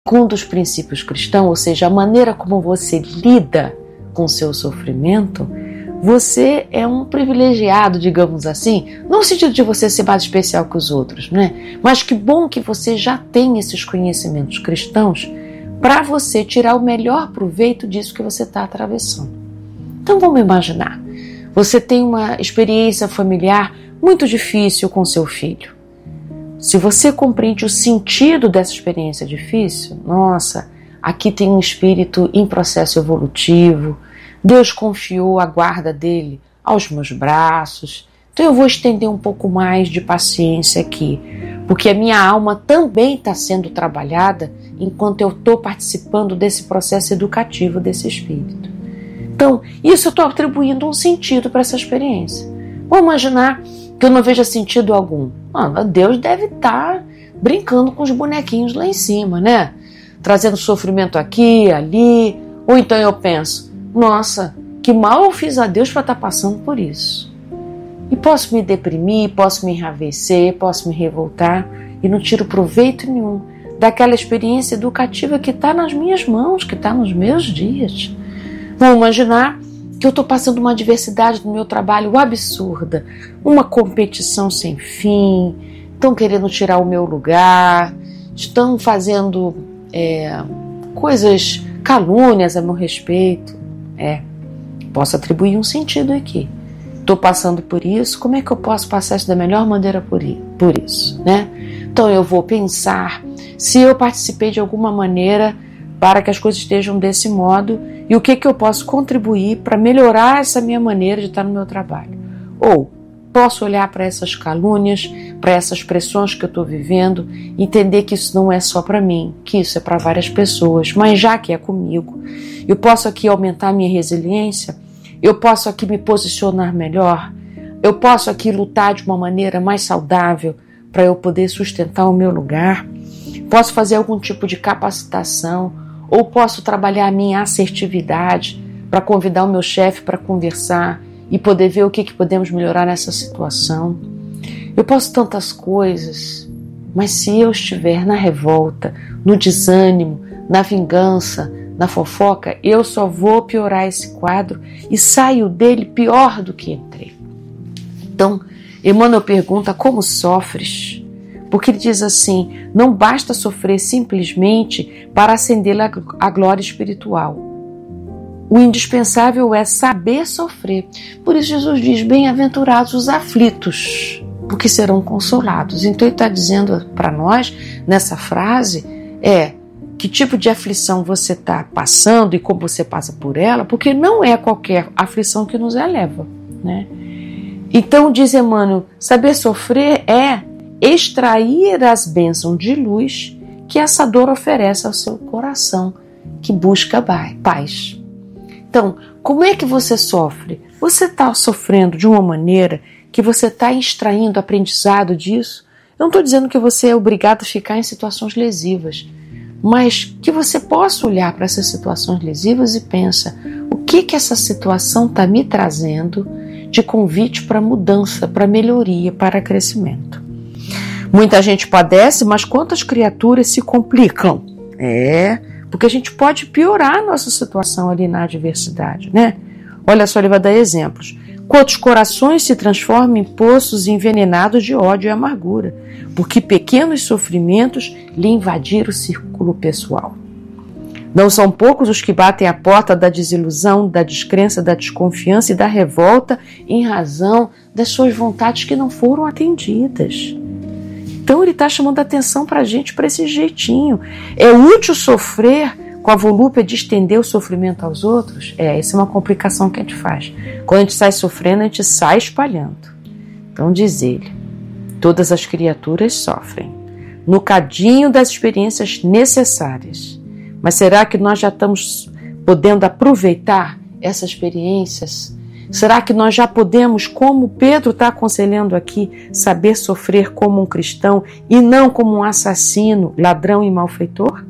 segundo os princípios cristãos, ou seja, a maneira como você lida com o seu sofrimento, você é um privilegiado, digamos assim, não no sentido de você ser mais especial que os outros, né? Mas que bom que você já tem esses conhecimentos cristãos para você tirar o melhor proveito disso que você está atravessando. Então vamos imaginar, você tem uma experiência familiar muito difícil com seu filho. Se você compreende o sentido dessa experiência difícil, nossa, aqui tem um espírito em processo evolutivo, Deus confiou a guarda dele aos meus braços, então eu vou estender um pouco mais de paciência aqui, porque a minha alma também está sendo trabalhada enquanto eu estou participando desse processo educativo desse espírito. Então, isso eu estou atribuindo um sentido para essa experiência. Vamos imaginar que eu não veja sentido algum. Deus deve estar brincando com os bonequinhos lá em cima, né? Trazendo sofrimento aqui, ali. Ou então eu penso, nossa, que mal eu fiz a Deus para estar passando por isso. E posso me deprimir, posso me enraivecer, posso me revoltar e não tiro proveito nenhum daquela experiência educativa que está nas minhas mãos, que está nos meus dias. Vamos imaginar que eu estou passando uma adversidade no meu trabalho absurda, uma competição sem fim, estão querendo tirar o meu lugar, estão fazendo coisas, calúnias a meu respeito. Posso atribuir um sentido aqui. Estou passando por isso, como é que eu posso passar isso da melhor maneira por isso, né? Então eu vou pensar se eu participei de alguma maneira para que as coisas estejam desse modo e o que eu posso contribuir para melhorar essa minha maneira de estar no meu trabalho. Ou posso olhar para essas calúnias, para essas pressões que eu estou vivendo, entender que isso não é só para mim, que isso é para várias pessoas, mas já que é comigo, eu posso aqui aumentar a minha resiliência, eu posso aqui me posicionar melhor, eu posso aqui lutar de uma maneira mais saudável para eu poder sustentar o meu lugar, posso fazer algum tipo de capacitação, ou posso trabalhar a minha assertividade para convidar o meu chefe para conversar e poder ver o que podemos melhorar nessa situação. Eu posso tantas coisas, mas se eu estiver na revolta, no desânimo, na vingança, na fofoca, eu só vou piorar esse quadro e saio dele pior do que entrei. Então, Emmanuel pergunta como sofres? Porque ele diz assim, não basta sofrer simplesmente para ascender a glória espiritual. O indispensável é saber sofrer. Por isso Jesus diz, bem-aventurados os aflitos, porque serão consolados. Então ele está dizendo para nós, nessa frase, que tipo de aflição você está passando e como você passa por ela, porque não é qualquer aflição que nos eleva, né? Então diz Emmanuel, saber sofrer é extrair as bênçãos de luz que essa dor oferece ao seu coração, que busca paz. Então, como é que você sofre? Você está sofrendo de uma maneira que você está extraindo aprendizado disso? Eu não estou dizendo que você é obrigado a ficar em situações lesivas, mas que você possa olhar para essas situações lesivas e pensa, o que essa situação está me trazendo de convite para mudança, para melhoria, para crescimento? Muita gente padece, mas quantas criaturas se complicam? Porque a gente pode piorar a nossa situação ali na adversidade, né? Olha só, ele vai dar exemplos. Quantos corações se transformam em poços envenenados de ódio e amargura, porque pequenos sofrimentos lhe invadiram o círculo pessoal. Não são poucos os que batem a porta da desilusão, da descrença, da desconfiança e da revolta em razão das suas vontades que não foram atendidas. Então ele está chamando a atenção para a gente, para esse jeitinho. É útil sofrer com a volúpia de estender o sofrimento aos outros? Essa é uma complicação que a gente faz. Quando a gente sai sofrendo, a gente sai espalhando. Então diz ele, todas as criaturas sofrem, no cadinho das experiências necessárias. Mas será que nós já estamos podendo aproveitar essas experiências? Será que nós já podemos, como Pedro está aconselhando aqui, saber sofrer como um cristão e não como um assassino, ladrão e malfeitor?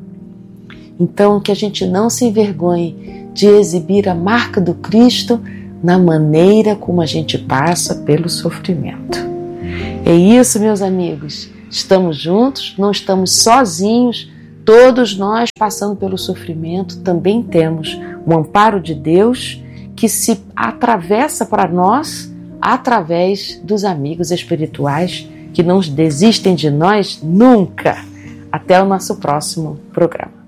Então, que a gente não se envergonhe de exibir a marca do Cristo na maneira como a gente passa pelo sofrimento. É isso, meus amigos. Estamos juntos, não estamos sozinhos Todos nós, passando pelo sofrimento, também temos o amparo de Deus que se atravessa para nós através dos amigos espirituais que não desistem de nós nunca. Até o nosso próximo programa.